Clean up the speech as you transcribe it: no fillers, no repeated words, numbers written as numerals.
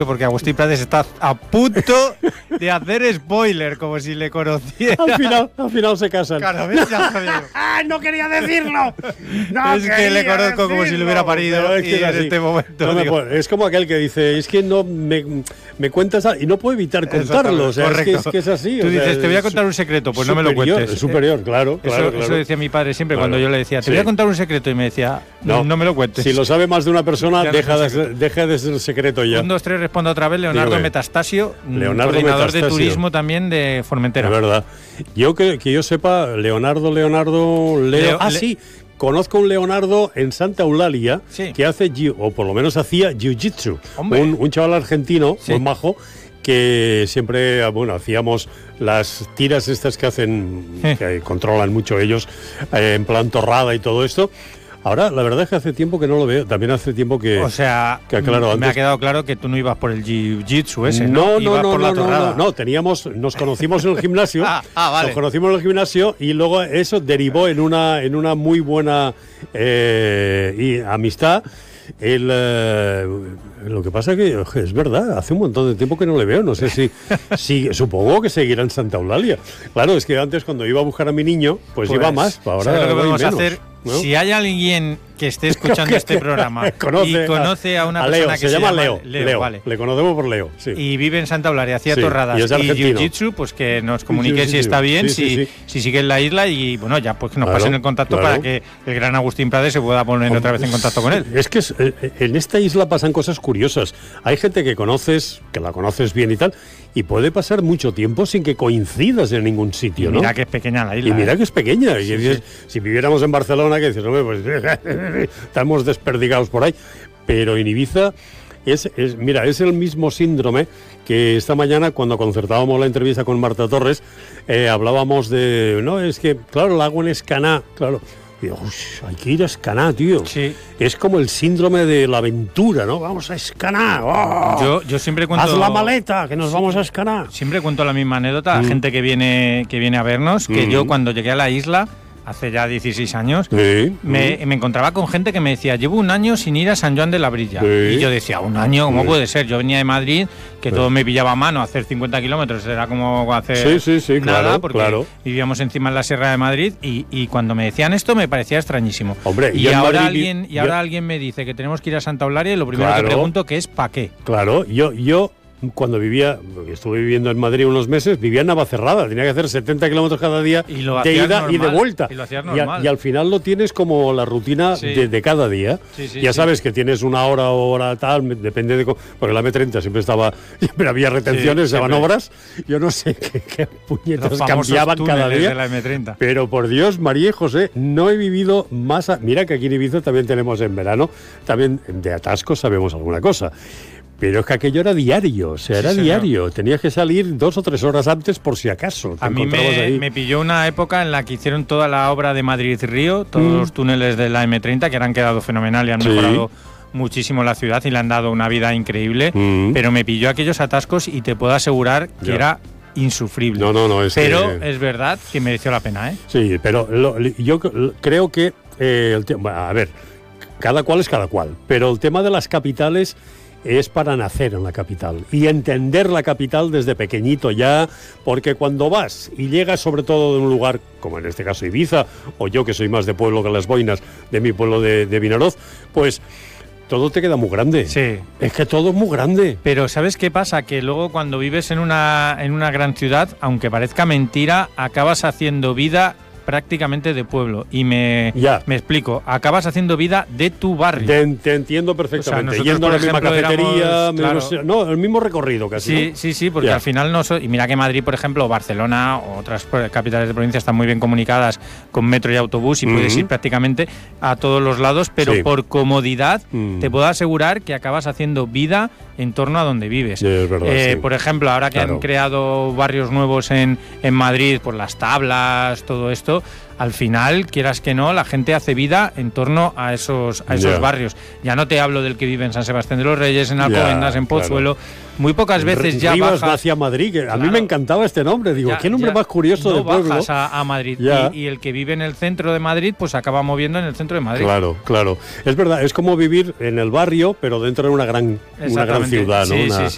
Porque Agustín Prades está a punto de hacer spoiler, como si le conociera. Al final se casan. Claro, ¿ves? Ya ¡Ay, no quería decirlo! No es que le conozco como si lo hubiera parido es que y en este momento. No es como aquel que dice, es que no me cuentas y no puedo evitar contarlo. O sea, es que es así. Tú dices, te voy a contar un secreto, pues superior, no me lo cuentes. Es superior, claro. Eso decía mi padre siempre cuando yo le decía, te voy a contar un secreto, y me decía, no me lo cuentes. Si lo sabe más de una persona, deja de ser secreto ya. 1, 2, 3, responda otra vez. Leonardo Metastasio, coordinador de turismo también de Formentera. Es verdad. Yo que yo sepa, Leo. Sí. Conozco un Leonardo en Santa Eulalia que hace, o por lo menos hacía, jiu-jitsu. Un chaval argentino, muy majo, que siempre, hacíamos las tiras estas que hacen, que controlan mucho ellos, en plan torrada y todo esto. Ahora, la verdad es que hace tiempo que no lo veo. También hace tiempo que... O sea, claro, me ha quedado claro que tú no ibas por el jiu-jitsu ese, ¿no? Nos conocimos en el gimnasio. Vale. Nos conocimos en el gimnasio y luego eso derivó en una muy buena amistad. Lo que pasa es que es verdad, hace un montón de tiempo que no le veo. No sé si supongo que seguirá en Santa Eulalia. Claro, es que antes cuando iba a buscar a mi niño, pues iba más. Ahora lo que podemos menos, hacer, ¿no? Si hay alguien que esté escuchando este programa y conoce a una persona que se llama Leo, vale. Le conocemos por Leo, sí. Y vive en Santa Eulalia, hacía torradas y jiu-jitsu, pues que nos comunique si está bien, si sigue en la isla y ya pues que nos pasen el contacto para que el gran Agustín Prades se pueda poner otra vez en contacto con él. Es que en esta isla pasan cosas curiosas. Hay gente que la conoces bien y tal, y puede pasar mucho tiempo sin que coincidas en ningún sitio, ¿no? Mira que es pequeña la isla. Y mira que es pequeña. Si viviéramos en Barcelona, que dices, pues estamos desperdigados por ahí. Pero en Ibiza es el mismo síndrome que esta mañana cuando concertábamos la entrevista con Marta Torres, hablábamos de, es que, claro, el agua en Escaná, claro. Y digo, hay que ir a Escaná, tío. Sí. Es como el síndrome de la aventura, ¿no? Vamos a Escaná. ¡Oh! Yo siempre cuento... Haz la maleta, que nos vamos a Escaná. Siempre cuento la misma anécdota a gente que viene a vernos, que yo cuando llegué a la isla, hace ya 16 años, me encontraba con gente que me decía, llevo un año sin ir a San Joan de la Brilla. Y yo decía, ¿un año? ¿Cómo puede ser? Yo venía de Madrid, que todo me pillaba a mano, hacer 50 kilómetros era como hacer nada, porque vivíamos encima en la Sierra de Madrid, y cuando me decían esto me parecía extrañísimo. Hombre, y ahora alguien me dice que tenemos que ir a Santa Eulalia y lo primero que pregunto que es ¿para qué? Claro, yo cuando estuve viviendo en Madrid unos meses, vivía en Navacerrada, tenía que hacer 70 kilómetros cada día de ida y de vuelta. Y lo hacías normal. Y al final lo tienes como la rutina de cada día. Sabes que tienes una hora tal, depende de... Porque la M30 siempre había retenciones, estaban obras. Yo no sé qué puñetas cambiaban cada día. De la M30. Pero por Dios, María y José, no he vivido más... Mira que aquí en Ibiza también tenemos en verano, también de atascos sabemos alguna cosa. Pero es que aquello era diario, diario. Tenías que salir 2 o 3 horas antes por si acaso. A mí me pilló una época en la que hicieron toda la obra de Madrid-Río, todos los túneles de la M30, que han quedado fenomenal y han mejorado muchísimo la ciudad y le han dado una vida increíble. Pero me pilló aquellos atascos y te puedo asegurar que era insufrible. No, es verdad que mereció la pena, ¿eh? Sí, pero yo creo que... a ver, cada cual es cada cual. Pero el tema de las capitales... es para nacer en la capital y entender la capital desde pequeñito ya, porque cuando vas y llegas sobre todo de un lugar, como en este caso Ibiza, o yo que soy más de pueblo que Las Boinas, de mi pueblo de Vinaroz, pues todo te queda muy grande. Sí. Es que todo es muy grande. Pero ¿sabes qué pasa? Que luego cuando vives en una gran ciudad, aunque parezca mentira, acabas haciendo vida prácticamente de pueblo. Y me explico, acabas haciendo vida de tu barrio. Te entiendo perfectamente. O sea, yendo a la misma cafetería, el mismo recorrido casi. Sí, porque al final y mira que Madrid, por ejemplo, Barcelona o otras capitales de provincia están muy bien comunicadas con metro y autobús y puedes ir prácticamente a todos los lados, pero por comodidad te puedo asegurar que acabas haciendo vida en torno a donde vives. Es verdad, por ejemplo, ahora que han creado barrios nuevos en Madrid, por las tablas, todo esto, al final, quieras que no, la gente hace vida en torno a esos barrios. Ya no te hablo del que vive en San Sebastián de los Reyes, en Alcobendas, en Pozuelo. Muy pocas veces ya bajas hacia Madrid, que a mí me encantaba este nombre. Digo, ¿qué nombre más curioso de pueblo? Bajas a Madrid. Y el que vive en el centro de Madrid, pues acaba moviendo en el centro de Madrid. Claro. Es verdad, es como vivir en el barrio, pero dentro de una gran ciudad, ¿no? Sí.